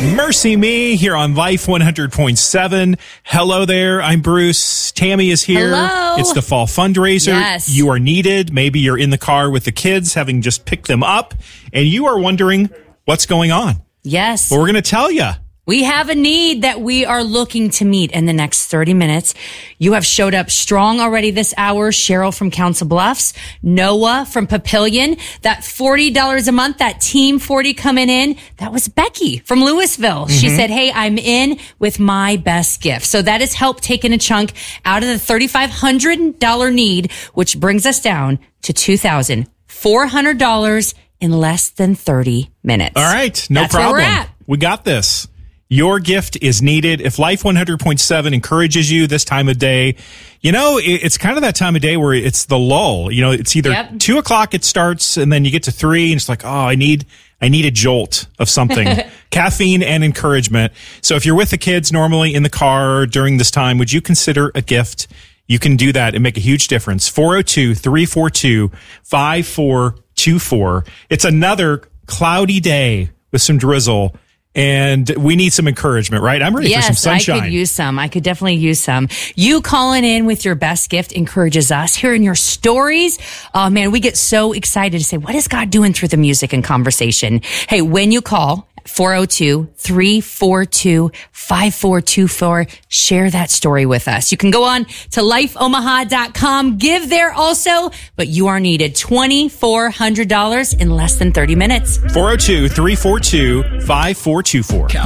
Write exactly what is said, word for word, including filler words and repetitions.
Mercy Me here on Life one hundred point seven. Hello there. I'm Bruce. Tammy is here. Hello. It's the fall fundraiser. Yes. You are needed. Maybe you're in the car with the kids, having just picked them up, and you are wondering what's going on. Yes. Well, we're going to tell you. We have a need that we are looking to meet in the next thirty minutes. You have showed up strong already this hour. Cheryl from Council Bluffs, Noah from Papillion, that forty dollars a month, that Team forty coming in. That was Becky from Louisville. Mm-hmm. She said, hey, I'm in with my best gift. So that has helped taking a chunk out of the thirty-five hundred dollars need, which brings us down to two thousand four hundred dollars in less than thirty minutes. All right. No That's problem. Where we're at. We got this. Your gift is needed. If Life one hundred point seven encourages you this time of day, you know, it's kind of that time of day where it's the lull. You know, it's either yep. two o'clock it starts and then you get to three and it's like, oh, I need, I need a jolt of something, caffeine and encouragement. So if you're with the kids normally in the car during this time, would you consider a gift? You can do that and make a huge difference. four oh two, three four two, five four two four. It's another cloudy day with some drizzle. And we need some encouragement, right? I'm ready yes, for some sunshine. I could use some. I could definitely use some. You calling in with your best gift encourages us. Hearing your stories, oh man, we get so excited to say, what is God doing through the music and conversation? Hey, when you call, four oh two, three four two, five four two four. Share that story with us. You can go on to life omaha dot com. Give there also, but you are needed. two thousand four hundred dollars in less than thirty minutes. four oh two, three four two, five four two four.